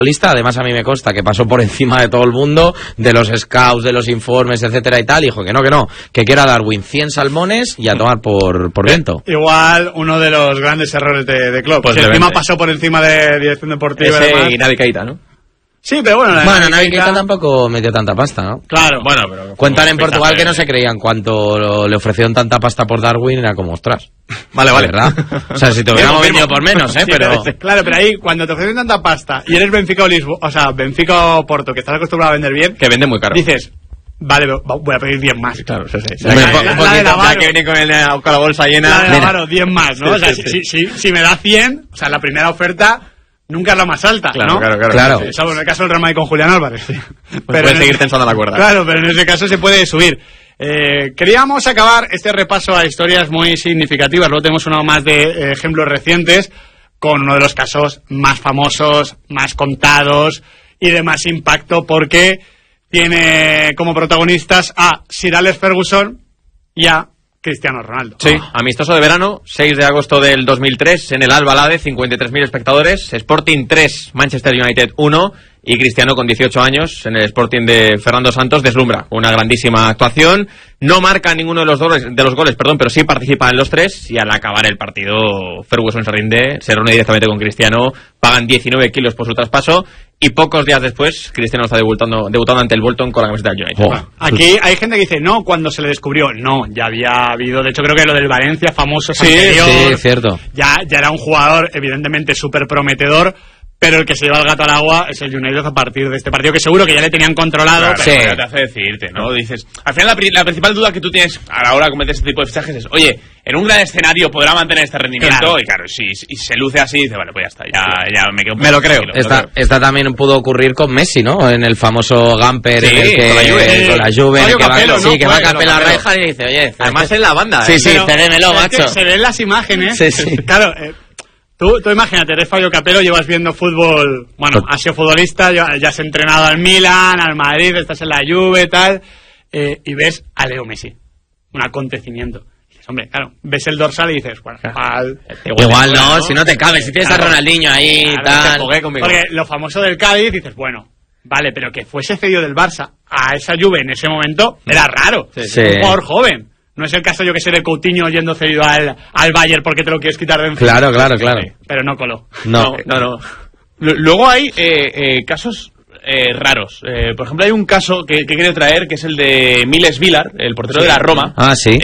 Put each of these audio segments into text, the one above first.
Además a mí me consta que pasó por encima de todo el mundo, de los scouts, de los informes, etcétera y tal, y dijo que no, que quiera Darwin 100 salmones y a tomar por viento. Igual uno de los grandes errores de Klopp, pues que encima pasó por encima de dirección deportiva y Naby Keita, ¿no? Sí, pero bueno, Naby Keita tampoco metió tanta pasta, ¿no? Claro. Bueno, pero cuentan en Portugal que no se creían cuánto le ofrecieron tanta pasta por Darwin, era como, ostras. Vale. ¿Verdad? O sea, si te hubiéramos vendido por menos, sí, pero... Claro, pero ahí, cuando te ofrecen tanta pasta y eres Benfica o Lisboa, o sea, Benfica o Porto, que estás acostumbrado a vender bien... Que vende muy caro. Dices, vale, voy a pedir 10 más. Claro, sí. La que viene con la bolsa llena... La de Navarro, 10 más, ¿no? Sí, o sea, si me da 100, o sea, la primera oferta... Nunca es la más alta, ¿no? Claro. Salvo en el caso del Real Madrid con Julián Álvarez. Sí. Pero puedes seguir tensando la cuerda. Claro, pero en ese caso se puede subir. Queríamos acabar este repaso a historias muy significativas. Luego tenemos uno más de ejemplos recientes con uno de los casos más famosos, más contados y de más impacto porque tiene como protagonistas a Sir Alex Ferguson y a Cristiano Ronaldo. Sí, amistoso de verano, 6 de agosto del 2003, en el Albalade, 53.000 espectadores, Sporting 3, Manchester United 1, y Cristiano con 18 años en el Sporting de Fernando Santos deslumbra una grandísima actuación, no marca ninguno de los goles, pero sí participa en los 3, y al acabar el partido Ferguson se rinde, se reúne directamente con Cristiano, pagan 19 kilos por su traspaso, y pocos días después Cristiano está debutando ante el Bolton con la camiseta del United. Aquí hay gente que dice, no, cuando se le descubrió, no, ya había habido, de hecho creo que lo del Valencia famoso anterior, sí, cierto. Ya era un jugador evidentemente súper prometedor, pero el que se lleva el gato al agua es el United a partir de este partido, que seguro que ya le tenían controlado. Claro, pero te hace decirte, ¿no? Dices, al final la principal duda que tú tienes a la hora de cometer este tipo de fichajes es, oye, en un gran escenario podrá mantener este rendimiento, claro. Y claro, si se luce así, dice, vale, pues ya está, ya me quedo. Me lo creo. Esta también pudo ocurrir con Messi, ¿no? En el famoso Gamper, en el que con la Juve, que va a Capello a reja y dice, oye, además en la banda, sí, cédemelo, macho. Se ven las imágenes, sí. Claro, Tú imagínate, eres Fabio Capello, llevas viendo fútbol, bueno, has sido futbolista, ya has entrenado al Milan, al Madrid, estás en la Juve, tal, y ves a Leo Messi, un acontecimiento. Y dices, hombre, claro, ves el dorsal y dices, bueno, igual no, si no te cabe, si tienes a Ronaldinho ahí, tal. Porque lo famoso del Cádiz, dices, bueno, vale, pero que fuese cedido del Barça a esa Juve en ese momento, era raro, sí. Un jugador joven. No es el caso, yo que sé, de Coutinho yendo cedido al Bayern porque te lo quieres quitar de encima. Claro. Pero no coló. No. Luego hay casos raros. Por ejemplo, hay un caso que quiero traer, que es el de Miles Vilar, el portero de la Roma,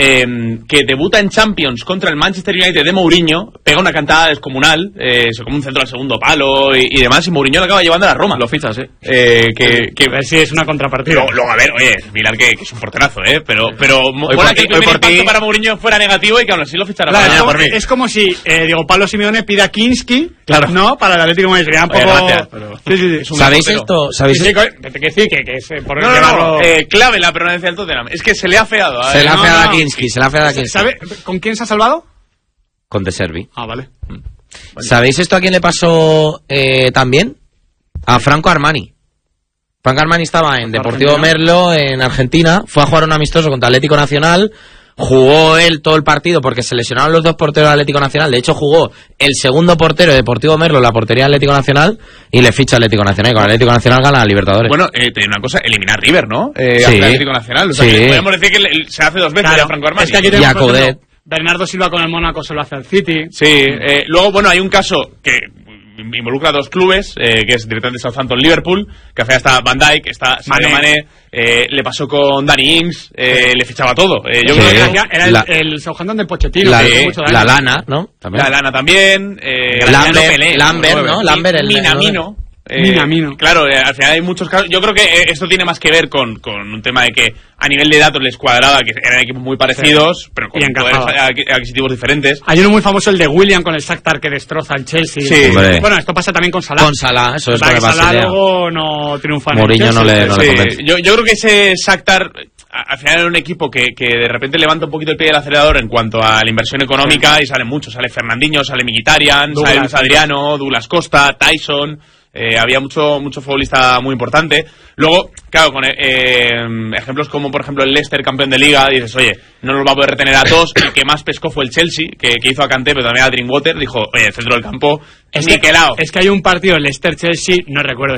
que debuta en Champions contra el Manchester United de Mourinho, pega una cantada descomunal, se come un centro al segundo palo y demás, y Mourinho lo acaba llevando a la Roma. Lo fichas, que a ver si es una contrapartida. Luego a ver, oye, Vilar que es un porterazo, pero mola que el primer impacto para Mourinho fuera negativo y que aún así lo fichara por mí. Es como si Diego Pablo Simeone pida a Kinski, ¿no? Para el Atlético de Madrid. Gracias, pero... Sí. ¿Sabéis esto? ¿Sabéis? Sí, que decir que es por llevarlo... clave la permanencia del Tottenham. Es que se le ha feado. Se le ha feado a Kinski, ¿Sabe con quién se ha salvado? Con De Servi. Ah, vale. ¿Sabéis esto a quién le pasó también? A Franco Armani. Franco Armani estaba en Deportivo Merlo, en Argentina, fue a jugar un amistoso contra Atlético Nacional. Jugó él todo el partido porque se lesionaron los dos porteros del Atlético Nacional. De hecho, jugó el segundo portero de Deportivo Merlo en la portería del Atlético Nacional y le ficha Atlético Nacional. Y con el Atlético Nacional gana a Libertadores. Bueno, te digo una cosa, eliminar River, ¿no? Sí. Atlético Nacional. O sea, que podemos decir que se hace dos veces a Franco Armani. Es que aquí tenemos, por ejemplo, Bernardo Silva con el Mónaco se lo hace al City. Sí. Luego, bueno, hay un caso que involucra a dos clubes, que es directamente Southampton-Liverpool, que hace hasta Van Dijk, está Sadio Mané, le pasó con Danny Ings, le fichaba todo. Yo creo que era el Southampton de Pochettino. La Lana, ¿no? También. La Lana también. Lambert, ¿no? Lambert, el Minamino. Claro, al final hay muchos casos. Yo creo que esto tiene más que ver con un tema de que a nivel de datos les cuadraba, que eran equipos muy parecidos, pero con poderes adquisitivos diferentes. Hay uno muy famoso, el de William con el Shakhtar que destroza al Chelsea. Sí, bueno, esto pasa también con Salah. Con Salah, eso es lo que pasa. Salah luego no triunfa en Mourinho no le convence. Yo creo que ese Shakhtar al final era un equipo que de repente levanta un poquito el pie del acelerador en cuanto a la inversión económica y salen muchos. Sale Fernandinho, sale Mkhitaryan, sale Luis Adriano, Douglas Costa, Tyson. Había mucho futbolista muy importante. Luego, claro, con ejemplos como, por ejemplo, el Leicester, campeón de Liga, dices, oye, no nos va a poder retener a todos. El que más pescó fue el Chelsea, que hizo a Kanté, pero también a Drinkwater. Dijo, oye, el centro del campo, es niquelado. que hay un partido, Leicester-Chelsea, no recuerdo